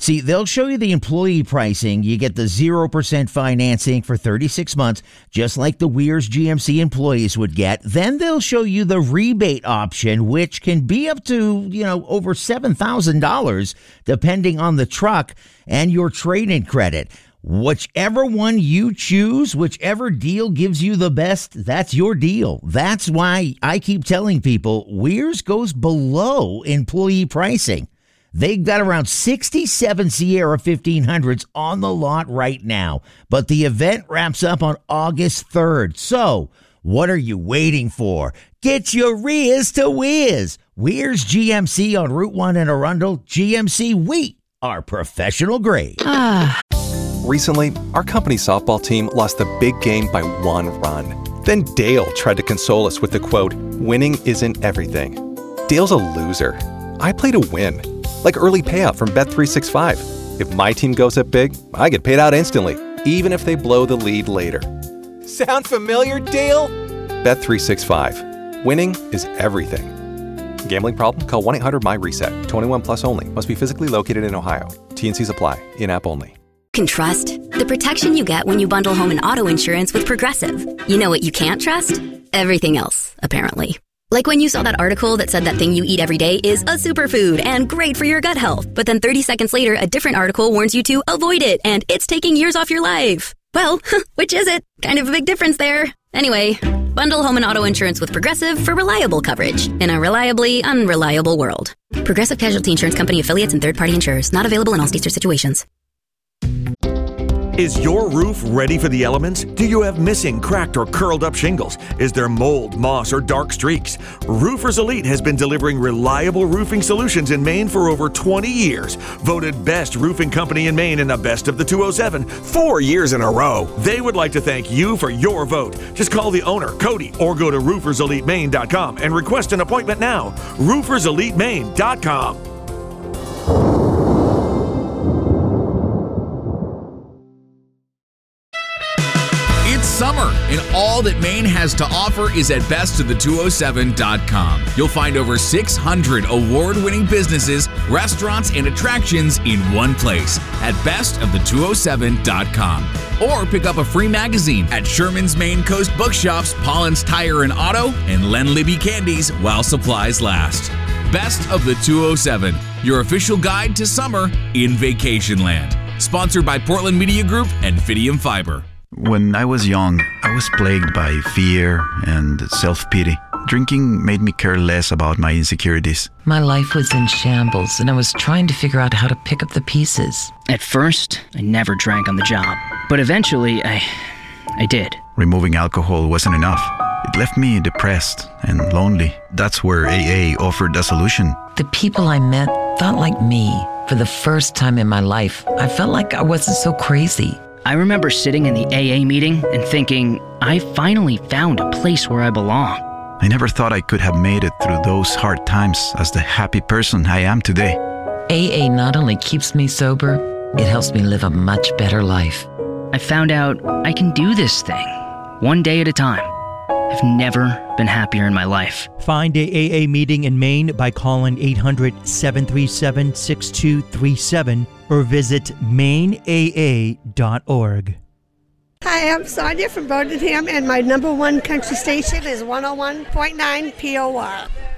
See, they'll show you the employee pricing. You get the 0% financing for 36 months, just like the Weir's GMC employees would get. Then they'll show you the rebate option, which can be up to, over $7,000, depending on the truck and your trade-in credit. Whichever one you choose, whichever deal gives you the best, that's your deal. That's why I keep telling people Weir's goes below employee pricing. They've got around 67 Sierra 1500s on the lot right now, but the event wraps up on August 3rd. So what are you waiting for? Get your rears to Weir's. Weir's GMC on Route 1 in Arundel. GMC, we are professional grade. Recently, our company softball team lost the big game by 1 run. Then Dale tried to console us with the quote, "Winning isn't everything." Dale's a loser. I play to win, like early payout from Bet365. If my team goes up big, I get paid out instantly, even if they blow the lead later. Sound familiar, Dale? Bet365. Winning is everything. Gambling problem? Call 1-800-MY-RESET. 21 plus only. Must be physically located in Ohio. T&Cs apply. In-app only. Can trust the protection you get when you bundle home and auto insurance with Progressive. You know what you can't trust? Everything else, apparently. Like when you saw that article that said that thing you eat every day is a superfood and great for your gut health. But then 30 seconds later, a different article warns you to avoid it and it's taking years off your life. Well, which is it? Kind of a big difference there. Anyway, bundle home and auto insurance with Progressive for reliable coverage in a reliably unreliable world. Progressive Casualty Insurance Company affiliates and third-party insurers. Not available in all states or situations. Is your roof ready for the elements? Do you have missing, cracked, or curled up shingles? Is there mold, moss, or dark streaks? Roofers Elite has been delivering reliable roofing solutions in Maine for over 20 years. Voted best roofing company in Maine in the Best of the 207 4 years in a row. They would like to thank you for your vote. Just call the owner, Cody, or go to rooferselitemaine.com and request an appointment now. rooferselitemaine.com. Summer, and all that Maine has to offer is at bestofthe207.com. You'll find over 600 award-winning businesses, restaurants, and attractions in one place at bestofthe207.com. Or pick up a free magazine at Sherman's Maine Coast Bookshops, Pollen's Tire and Auto, and Len Libby Candies while supplies last. Best of the 207, your official guide to summer in Vacationland. Sponsored by Portland Media Group and Fidium Fiber. When I was young, I was plagued by fear and self-pity. Drinking made me care less about my insecurities. My life was in shambles, and I was trying to figure out how to pick up the pieces. At first, I never drank on the job, but eventually I did. Removing alcohol wasn't enough. It left me depressed and lonely. That's where AA offered a solution. The people I met thought like me. For the first time in my life, I felt like I wasn't so crazy. I remember sitting in the AA meeting and thinking, I finally found a place where I belong. I never thought I could have made it through those hard times as the happy person I am today. AA not only keeps me sober, it helps me live a much better life. I found out I can do this thing, one day at a time. I've never been happier in my life. Find a AA meeting in Maine by calling 800-737-6237 or visit maineaa.org. Hi, I'm Sonia from Birmingham, and my number one country station is 101.9 POR.